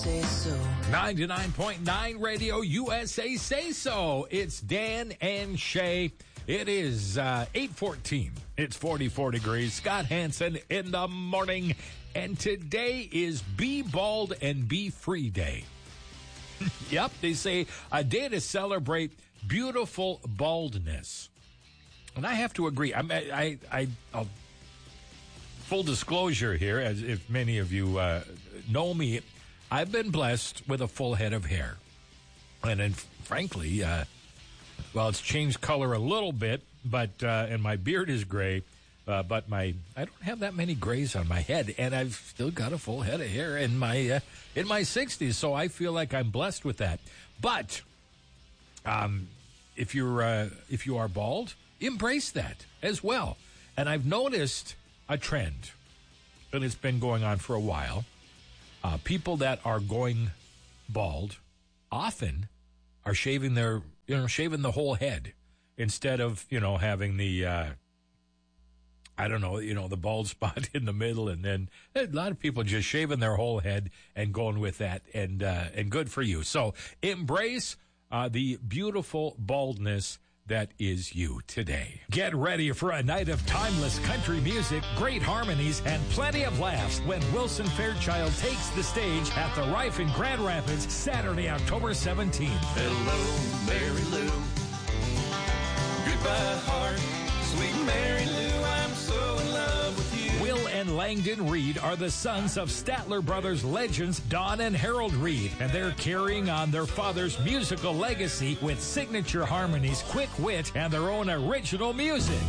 Say So. 99.9 Radio USA Say So. It's Dan and Shay. It is 8:14. It's 44 degrees. Scott Hansen in the morning. And today is Be Bald and Be Free Day. Yep, they say a day to celebrate beautiful baldness. And I have to agree. I'll full disclosure here, as if many of you know me, I've been blessed with a full head of hair. And frankly, it's changed color a little bit, but and my beard is gray, but I don't have that many grays on my head, and I've still got a full head of hair in my 60s, so I feel like I'm blessed with that. But if you are bald, embrace that as well. And I've noticed a trend, and it's been going on for a while. People that are going bald often are shaving the whole head instead of, having the, the bald spot in the middle. And then a lot of people just shaving their whole head and going with that, and good for you. So embrace the beautiful baldness that is you today. Get ready for a night of timeless country music, great harmonies, and plenty of laughs when Wilson Fairchild takes the stage at the Rife in Grand Rapids, Saturday, October 17th. Hello, Mary Lou. Goodbye, heart. Sweet Mary Lou, I'm so in love with you. Will and Langdon Reed are the sons of Statler Brothers legends Don and Harold Reed, and they're carrying on their father's musical legacy with signature harmonies, quick wit, and their own original music.